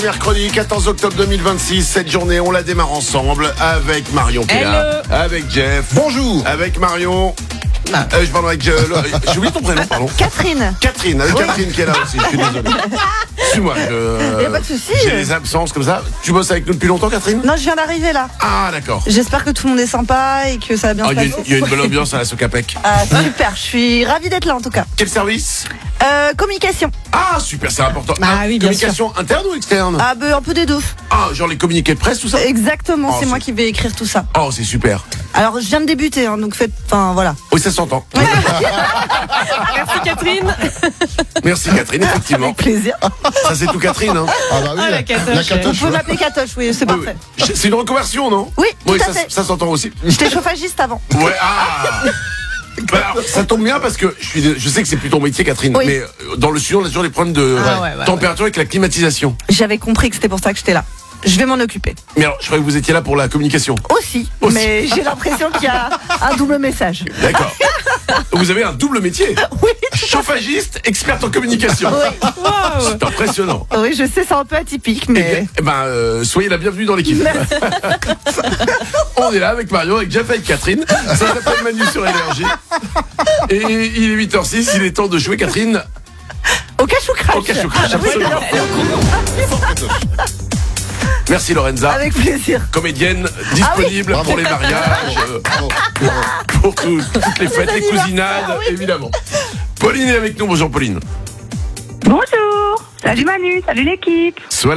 Mercredi 14 octobre 2026, cette journée, on la démarre ensemble avec Marion qui est là, avec Jeff. Bonjour. Avec Marion. Je parle avec j'ai oublié ton prénom, pardon. Catherine. Catherine, avec Catherine qui est là aussi, je suis désolé. Suis-moi, Y a pas de souci. j'ai des absences comme ça. Tu bosses avec nous depuis longtemps, Catherine? Non, je viens d'arriver là. Ah, d'accord. J'espère que tout le monde est sympa et que ça va bien se passer. Il y a une bonne ambiance à la Socapec. Ah, super, je suis ravie d'être là en tout cas. Quel service? Communication. Ah, super, c'est important. Ah oui, bien communication interne ou externe? Ah, un peu des deux. Ah, genre les communiqués de presse, tout ça? Exactement, Oh, c'est moi qui vais écrire tout ça. Oh, c'est super. Alors, je viens de débuter, hein, donc voilà. Oui, ça s'entend. Merci Catherine. Merci Catherine, effectivement. Avec plaisir. Ça c'est tout Catherine, hein. Ah bah oui, la catoche. la catoche. Vous pouvez m'appeler Catoche, oui, c'est parfait. C'est une reconversion, non? Oui, tout à ça, fait. ça s'entend aussi. J'étais chauffagiste avant. Ouais, ah. Bah alors, ça tombe bien parce que je sais que c'est plus ton métier, Catherine, Oui. mais dans le studio, on a toujours des problèmes de température avec la climatisation. J'avais compris que c'était pour ça que j'étais là. Je vais m'en occuper. Mais alors, je croyais que vous étiez là pour la communication. Aussi. Mais j'ai l'impression qu'il y a un double message. D'accord. Vous avez un double métier. Oui. Chauffagiste, experte en communication. Oui. C'est impressionnant. Oui, je sais, c'est un peu atypique, mais. Soyez la bienvenue dans l'équipe. On est là avec Mario, avec Jeff, avec Catherine. Ça s'appelle Manu sur Énergie. Et il est 8h06, il est temps de jouer, Catherine. Au cache ou crash. Au cache ou crash, absolument. Merci Lorenza. Avec plaisir. Comédienne disponible pour les mariages, pour toutes les fêtes, les cousinades, évidemment. Pauline est avec nous. Bonjour Pauline. Bonjour, salut Manu, salut l'équipe. Sois